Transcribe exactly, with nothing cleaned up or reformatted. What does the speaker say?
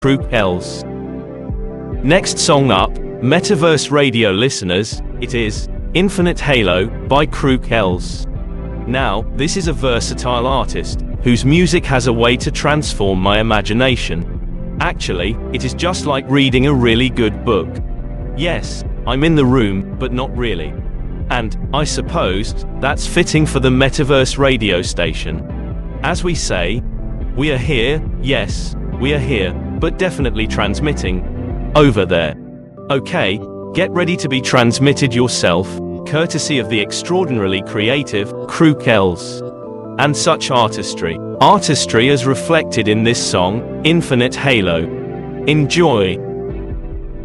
Crook Els. Next song up, Metaverse Radio listeners, it is Infinite Halo by Crook Els. Now, this is a versatile artist, whose music has a way to transform my imagination. Actually, it is just like reading a really good book. Yes, I'm in the room, but not really. And, I suppose, that's fitting for the Metaverse radio station. As we say, we are here, yes, we are here, but definitely transmitting. Over there. Okay, get ready to be transmitted yourself, courtesy of the extraordinarily creative Crook Els. And such artistry. Artistry as reflected in this song, Infinite Halo. Enjoy.